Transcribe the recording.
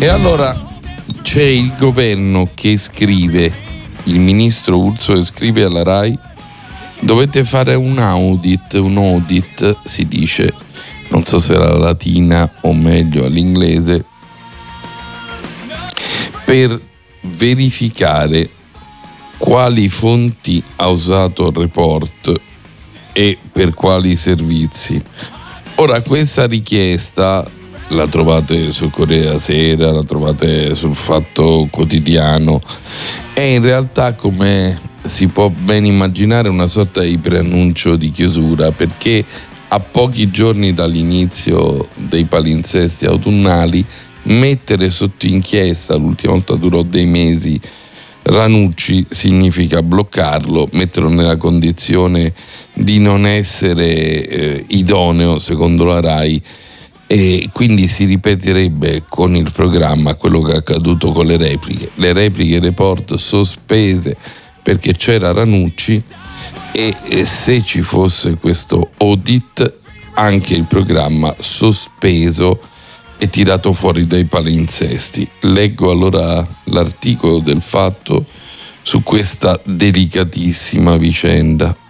E allora c'è il governo che scrive, il ministro Urso scrive alla RAI: dovete fare un audit si dice, non so se alla latina o meglio all'inglese, per verificare quali fonti ha usato il report e per quali servizi. Ora, questa richiesta la trovate sul Corriere della Sera, la trovate sul Fatto Quotidiano, è in realtà, come si può ben immaginare, una sorta di preannuncio di chiusura, perché a pochi giorni dall'inizio dei palinsesti autunnali mettere sotto inchiesta, l'ultima volta durò dei mesi, Ranucci significa bloccarlo, metterlo nella condizione di non essere idoneo secondo la RAI, e quindi si ripeterebbe con il programma quello che è accaduto con le repliche report sospese perché c'era Ranucci, e se ci fosse questo audit anche il programma sospeso e tirato fuori dai palinsesti. Leggo allora l'articolo del Fatto su questa delicatissima vicenda.